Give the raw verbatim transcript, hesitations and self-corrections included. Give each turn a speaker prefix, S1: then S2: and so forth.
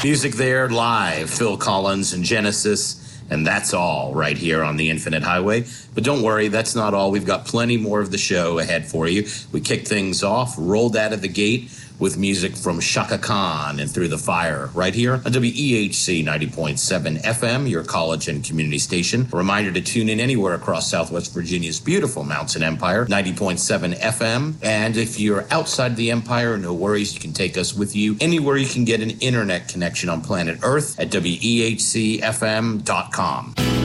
S1: Music there, live, Phil Collins and Genesis. And that's all right here on the Infinite Highway. But don't worry, that's not all. We've got plenty more of the show ahead for you. We kicked things off, rolled out of the gate with music from Chaka Khan and Through the Fire right here on W E H C ninety point seven F M, your college and community station. A reminder to tune in anywhere across Southwest Virginia's beautiful Mountain Empire, ninety point seven F M. And if you're outside the Empire, no worries, you can take us with you anywhere you can get an internet connection on planet Earth at W E H C F M dot com.